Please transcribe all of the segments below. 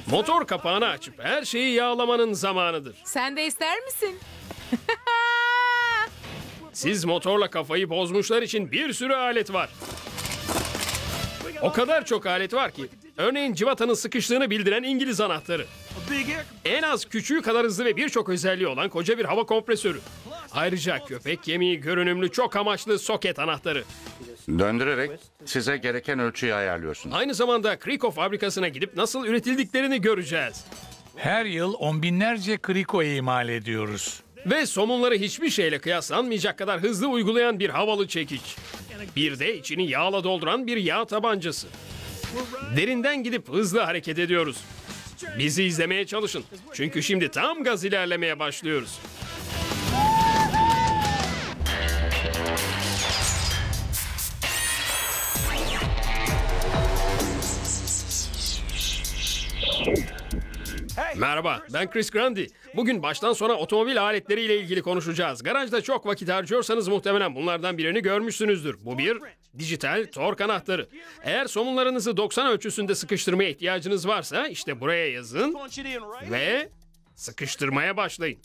Motor kapağını açıp her şeyi yağlamanın zamanıdır. Sen de ister misin? Siz motorla kafayı bozmuşlar için bir sürü alet var. O kadar çok alet var ki. Örneğin civatanın sıkıştığını bildiren İngiliz anahtarı. En az küçüğü kadar hızlı ve birçok özelliği olan koca bir hava kompresörü. Ayrıca köpek kemiği görünümlü çok amaçlı soket anahtarı. Döndürerek size gereken ölçüyü ayarlıyorsunuz. Aynı zamanda Kriko fabrikasına gidip nasıl üretildiklerini göreceğiz. Her yıl on binlerce kriko imal ediyoruz. Ve somunları hiçbir şeyle kıyaslanmayacak kadar hızlı uygulayan bir havalı çekiç. Bir de içini yağla dolduran bir yağ tabancası. Derinden gidip hızlı hareket ediyoruz. Bizi izlemeye çalışın. Çünkü şimdi tam gaz ilerlemeye başlıyoruz. Merhaba, ben Chris Grundy. Bugün baştan sona otomobil aletleriyle ilgili konuşacağız. Garajda çok vakit harcıyorsanız muhtemelen bunlardan birini görmüşsünüzdür. Bu bir dijital tork anahtarı. Eğer somunlarınızı 90 ölçüsünde sıkıştırmaya ihtiyacınız varsa işte buraya yazın ve sıkıştırmaya başlayın.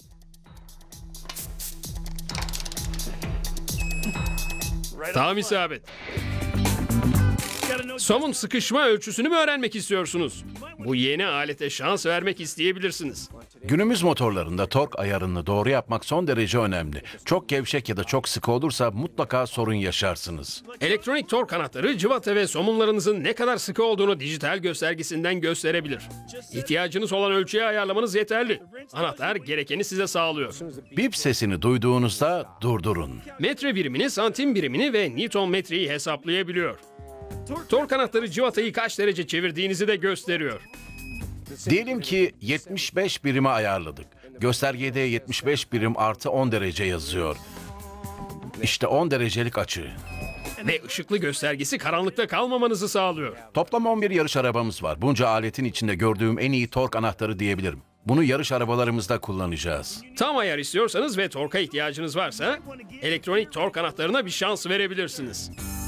Tam isabet. Somun sıkışma ölçüsünü mü öğrenmek istiyorsunuz? Bu yeni alete şans vermek isteyebilirsiniz. Günümüz motorlarında tork ayarını doğru yapmak son derece önemli. Çok gevşek ya da çok sıkı olursa mutlaka sorun yaşarsınız. Elektronik tork anahtarı cıvata ve somunlarınızın ne kadar sıkı olduğunu dijital göstergesinden gösterebilir. İhtiyacınız olan ölçüye ayarlamanız yeterli. Anahtar gerekeni size sağlıyor. Bip sesini duyduğunuzda durdurun. Metre birimini, santim birimini ve Newton metreyi hesaplayabiliyor. Tork anahtarı cıvatayı kaç derece çevirdiğinizi de gösteriyor. Diyelim ki 75 birime ayarladık. Göstergede 75 birim artı 10 derece yazıyor. İşte 10 derecelik açı. Ve ışıklı göstergesi karanlıkta kalmamanızı sağlıyor. Toplam 11 yarış arabamız var. Bunca aletin içinde gördüğüm en iyi tork anahtarı diyebilirim. Bunu yarış arabalarımızda kullanacağız. Tam ayar istiyorsanız ve torka ihtiyacınız varsa elektronik tork anahtarına bir şans verebilirsiniz.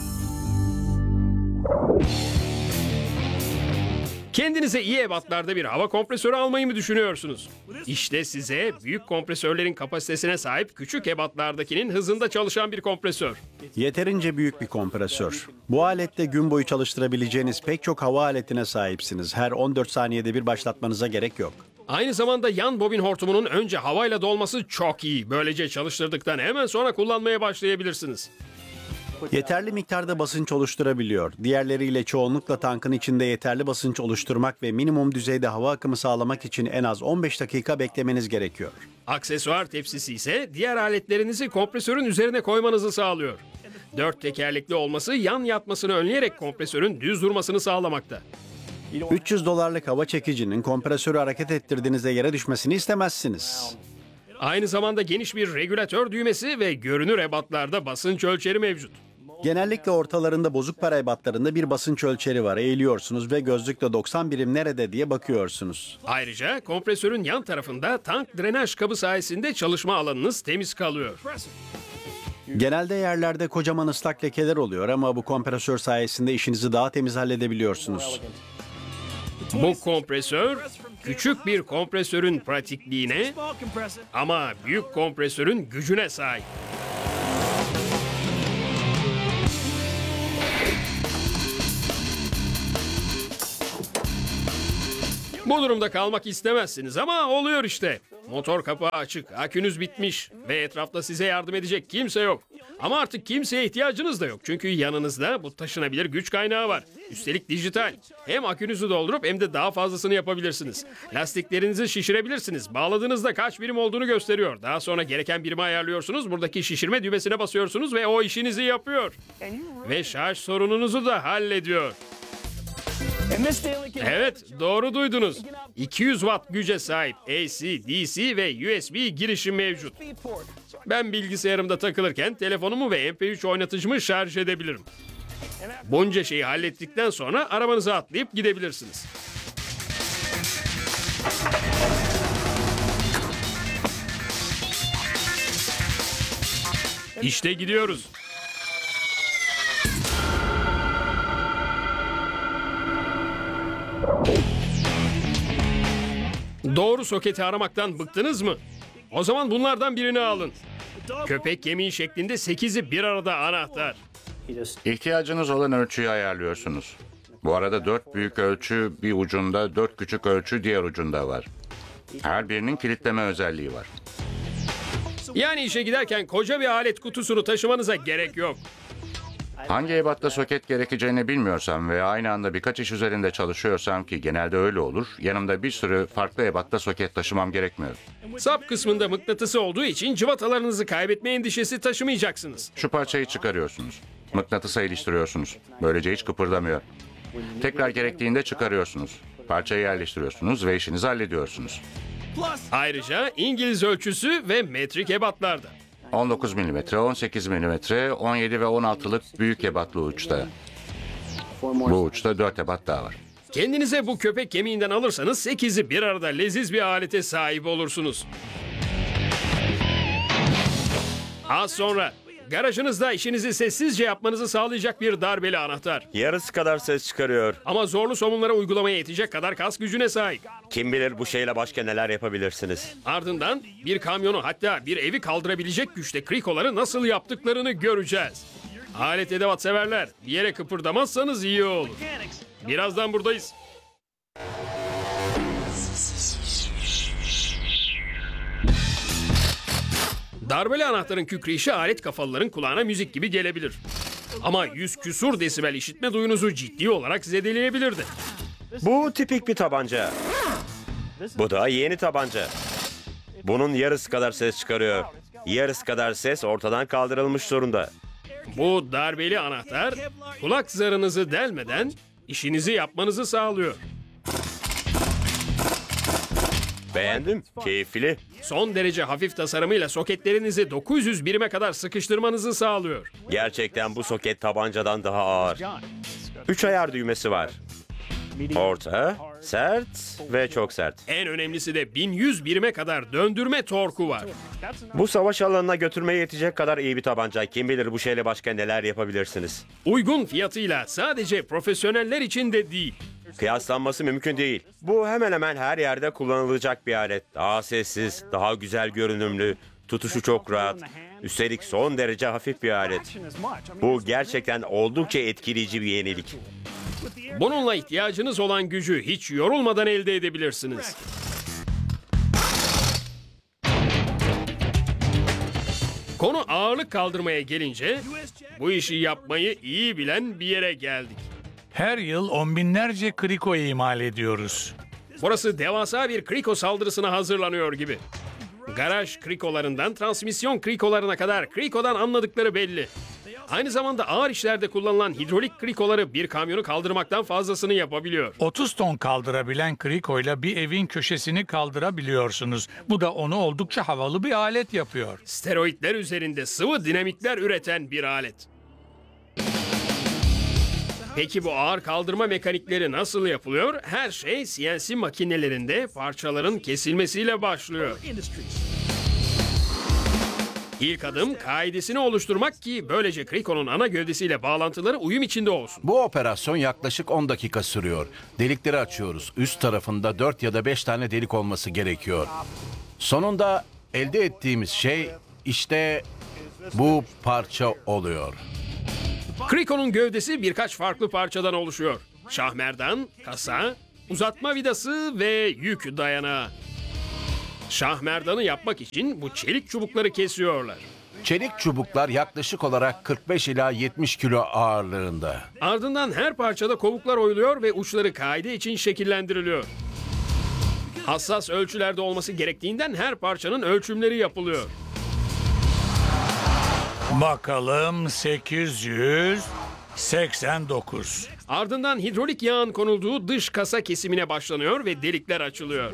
Kendinize iyi ebatlarda bir hava kompresörü almayı mı düşünüyorsunuz? İşte size büyük kompresörlerin kapasitesine sahip küçük ebatlardakinin hızında çalışan bir kompresör. Yeterince büyük bir kompresör. Bu alette gün boyu çalıştırabileceğiniz pek çok hava aletine sahipsiniz. Her 14 saniyede bir başlatmanıza gerek yok. Aynı zamanda yan bobin hortumunun önce havayla dolması çok iyi. Böylece çalıştırdıktan hemen sonra kullanmaya başlayabilirsiniz. Yeterli miktarda basınç oluşturabiliyor. Diğerleriyle çoğunlukla tankın içinde yeterli basınç oluşturmak ve minimum düzeyde hava akımı sağlamak için en az 15 dakika beklemeniz gerekiyor. Aksesuar tepsisi ise diğer aletlerinizi kompresörün üzerine koymanızı sağlıyor. 4 tekerlekli olması yan yatmasını önleyerek kompresörün düz durmasını sağlamakta. $300 hava çekicinin kompresörü hareket ettirdiğinizde yere düşmesini istemezsiniz. Aynı zamanda geniş bir regülatör düğmesi ve görünür ebatlarda basınç ölçeri mevcut. Genellikle ortalarında bozuk para ebatlarında bir basınç ölçeri var. Eğiliyorsunuz ve gözlükle 90 birim nerede diye bakıyorsunuz. Ayrıca kompresörün yan tarafında tank drenaj kabı sayesinde çalışma alanınız temiz kalıyor. Genelde yerlerde kocaman ıslak lekeler oluyor ama bu kompresör sayesinde işinizi daha temiz halledebiliyorsunuz. Bu kompresör küçük bir kompresörün pratikliğine ama büyük kompresörün gücüne sahip. Bu durumda kalmak istemezsiniz ama oluyor işte. Motor kapağı açık, akünüz bitmiş ve etrafta size yardım edecek kimse yok. Ama artık kimseye ihtiyacınız da yok. Çünkü yanınızda bu taşınabilir güç kaynağı var. Üstelik dijital. Hem akünüzü doldurup hem de daha fazlasını yapabilirsiniz. Lastiklerinizi şişirebilirsiniz. Bağladığınızda kaç birim olduğunu gösteriyor. Daha sonra gereken birimi ayarlıyorsunuz. Buradaki şişirme düğmesine basıyorsunuz ve o işinizi yapıyor. Ve şarj sorununuzu da hallediyor. Evet, doğru duydunuz. 200 watt güce sahip AC, DC ve USB girişi mevcut. Ben bilgisayarımda takılırken telefonumu ve MP3 oynatıcımı şarj edebilirim. Bunca şeyi hallettikten sonra arabanıza atlayıp gidebilirsiniz. İşte gidiyoruz. Doğru soketi aramaktan bıktınız mı? O zaman bunlardan birini alın. Köpek kemiği şeklinde 8'i bir arada anahtar. İhtiyacınız olan ölçüyü ayarlıyorsunuz. Bu arada 4 büyük ölçü bir ucunda, 4 küçük ölçü diğer ucunda var. Her birinin kilitleme özelliği var. Yani işe giderken koca bir alet kutusunu taşımanıza gerek yok. Hangi ebatta soket gerekeceğini bilmiyorsam ve aynı anda birkaç iş üzerinde çalışıyorsam ki genelde öyle olur, yanımda bir sürü farklı ebatta soket taşımam gerekmiyor. Sap kısmında mıknatısı olduğu için cıvatalarınızı kaybetme endişesi taşımayacaksınız. Şu parçayı çıkarıyorsunuz. Mıknatısa iliştiriyorsunuz. Böylece hiç kıpırdamıyor. Tekrar gerektiğinde çıkarıyorsunuz. Parçayı yerleştiriyorsunuz ve işinizi hallediyorsunuz. Ayrıca İngiliz ölçüsü ve metrik ebatlarda. 19 mm, 18 mm, 17 ve 16'lık büyük ebatlı uçta. Bu uçta 4 ebat daha var. Kendinize bu köpek kemiğinden alırsanız 8'i bir arada leziz bir alete sahip olursunuz. Az sonra garajınızda işinizi sessizce yapmanızı sağlayacak bir darbeli anahtar. Yarısı kadar ses çıkarıyor. Ama zorlu somunlara uygulamaya yetecek kadar kas gücüne sahip. Kim bilir bu şeyle başka neler yapabilirsiniz. Ardından bir kamyonu hatta bir evi kaldırabilecek güçte krikoları nasıl yaptıklarını göreceğiz. Alet edevat severler, bir yere kıpırdamazsanız iyi olur. Birazdan buradayız. Darbeli anahtarın kükreyişi alet kafalıların kulağına müzik gibi gelebilir. Ama 100 küsur desibel işitme duyunuzu ciddi olarak zedeleyebilirdi. Bu tipik bir tabanca. Bu da yeni tabanca. Bunun yarısı kadar ses çıkarıyor. Yarısı kadar ses ortadan kaldırılmış durumda. Bu darbeli anahtar kulak zarınızı delmeden işinizi yapmanızı sağlıyor. Beğendim. Keyifli. Son derece hafif tasarımıyla soketlerinizi 900 birime kadar sıkıştırmanızı sağlıyor. Gerçekten bu soket tabancadan daha ağır. 3 ayar düğmesi var. Orta, sert ve çok sert. En önemlisi de 1100 birime kadar döndürme torku var. Bu savaş alanına götürmeye yetecek kadar iyi bir tabanca. Kim bilir bu şeyle başka neler yapabilirsiniz. Uygun fiyatıyla sadece profesyoneller için de değil. Kıyaslanması mümkün değil. Bu hemen hemen her yerde kullanılacak bir alet. Daha sessiz, daha güzel görünümlü, tutuşu çok rahat. Üstelik son derece hafif bir alet. Bu gerçekten oldukça etkileyici bir yenilik. Bununla ihtiyacınız olan gücü hiç yorulmadan elde edebilirsiniz. Konu ağırlık kaldırmaya gelince bu işi yapmayı iyi bilen bir yere geldik. Her yıl on binlerce kriko imal ediyoruz. Burası devasa bir kriko saldırısına hazırlanıyor gibi. Garaj krikolarından transmisyon krikolarına kadar krikodan anladıkları belli. Aynı zamanda ağır işlerde kullanılan hidrolik krikoları bir kamyonu kaldırmaktan fazlasını yapabiliyor. 30 ton kaldırabilen krikoyla bir evin köşesini kaldırabiliyorsunuz. Bu da onu oldukça havalı bir alet yapıyor. Steroidler üzerinde sıvı dinamikler üreten bir alet. Peki bu ağır kaldırma mekanikleri nasıl yapılıyor? Her şey CNC makinelerinde parçaların kesilmesiyle başlıyor. İlk adım kaidesini oluşturmak ki böylece kriko'nun ana gövdesiyle bağlantıları uyum içinde olsun. Bu operasyon yaklaşık 10 dakika sürüyor. Delikleri açıyoruz. Üst tarafında 4 ya da 5 tane delik olması gerekiyor. Sonunda elde ettiğimiz şey işte bu parça oluyor. Kriko'nun gövdesi birkaç farklı parçadan oluşuyor. Şahmerdan, kasa, uzatma vidası ve yük dayanağı. Şahmerdanı yapmak için bu çelik çubukları kesiyorlar. Çelik çubuklar yaklaşık olarak 45 ila 70 kilo ağırlığında. Ardından her parçada kovuklar oyuluyor ve uçları kaide için şekillendiriliyor. Hassas ölçülerde olması gerektiğinden her parçanın ölçümleri yapılıyor. Bakalım 889. Ardından hidrolik yağın konulduğu dış kasa kesimine başlanıyor ve delikler açılıyor.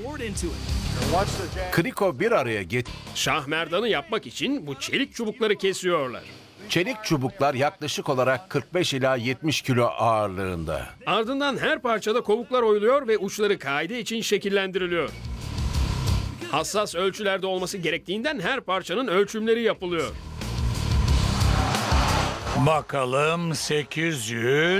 Kriko bir araya Şahmerdanı yapmak için bu çelik çubukları kesiyorlar. Çelik çubuklar yaklaşık olarak 45 ila 70 kilo ağırlığında. Ardından her parçada kovuklar oyuluyor ve uçları kaide için şekillendiriliyor. Hassas ölçülerde olması gerektiğinden her parçanın ölçümleri yapılıyor. Bakalım 800.